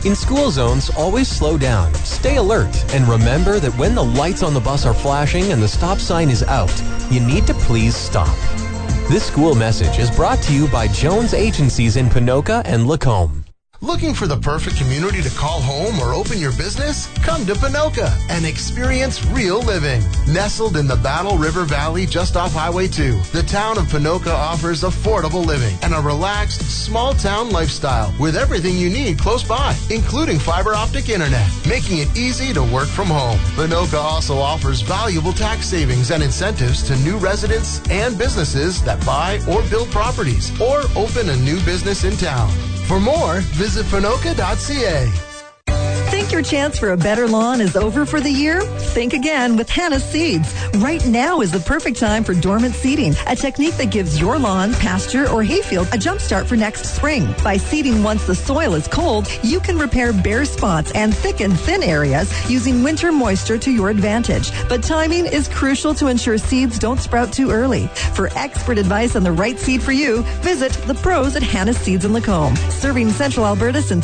In school zones, always slow down, stay alert, and remember that when the lights on the bus are flashing and the stop sign is out, you need to please stop. This school message is brought to you by Jones Agencies in Ponoka and Lacombe. Looking for the perfect community to call home or open your business? Come to Ponoka and experience real living. Nestled in the Battle River Valley just off Highway 2, the town of Ponoka offers affordable living and a relaxed, small-town lifestyle with everything you need close by, including fiber optic internet, making it easy to work from home. Ponoka also offers valuable tax savings and incentives to new residents and businesses that buy or build properties or open a new business in town. For more, visit Ponoka.ca. Think your chance for a better lawn is over for the year? Think again with Hannah Seeds. Right now is the perfect time for dormant seeding, a technique that gives your lawn, pasture, or hayfield a jump start for next spring. By seeding once the soil is cold, you can repair bare spots and thicken thin areas using winter moisture to your advantage. But timing is crucial to ensure seeds don't sprout too early. For expert advice on the right seed for you, visit the pros at Hannah Seeds in Lacombe, serving Central Alberta since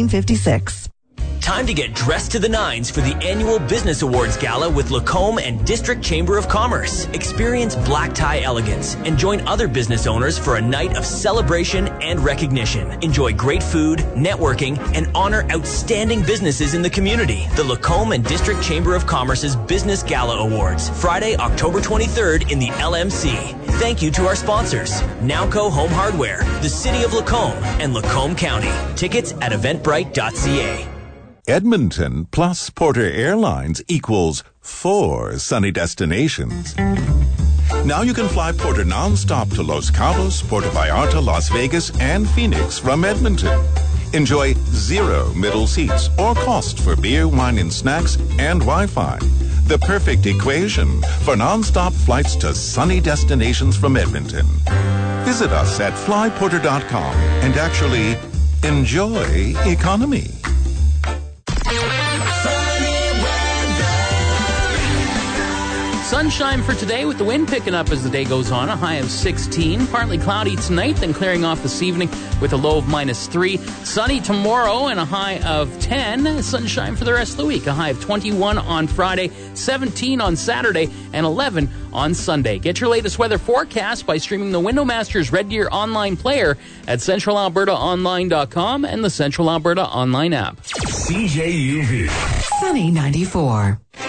1956. Time to get dressed to the nines for the annual Business Awards Gala with Lacombe and District Chamber of Commerce. Experience black tie elegance and join other business owners for a night of celebration and recognition. Enjoy great food, networking, and honor outstanding businesses in the community. The Lacombe and District Chamber of Commerce's Business Gala Awards, Friday, October 23rd in the LMC. Thank you to our sponsors, Nowco Home Hardware, the City of Lacombe, and Lacombe County. Tickets at eventbrite.ca. Edmonton plus Porter Airlines equals 4 sunny destinations. Now you can fly Porter non-stop to Los Cabos, Puerto Vallarta, Las Vegas, and Phoenix from Edmonton. Enjoy 0 middle seats or cost for beer, wine, and snacks and Wi-Fi. The perfect equation for non-stop flights to sunny destinations from Edmonton. Visit us at flyporter.com and actually enjoy economy. Sunshine for today with the wind picking up as the day goes on, a high of 16. Partly cloudy tonight, then clearing off this evening with a low of -3. Sunny tomorrow and a high of 10. Sunshine for the rest of the week, a high of 21 on Friday, 17 on Saturday, and 11 on Sunday. Get your latest weather forecast by streaming the Windowmasters Red Deer online player at centralalbertaonline.com and the Central Alberta online app. CJUV. Sunny 94.